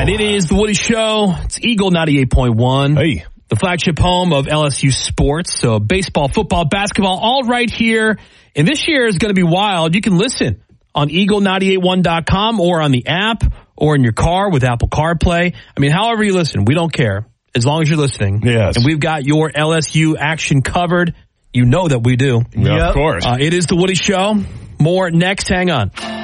It is the Woody Show. It's Eagle 98.1. Hey. The flagship home of LSU sports. So baseball, football, basketball, all right here. And this year is going to be wild. You can listen on Eagle981.com or on the app or in your car with Apple CarPlay. I mean, however you listen, we don't care as long as you're listening. Yes. And we've got your LSU action covered. You know that we do. Yeah, of course. It is the Woody Show. More next. Hang on.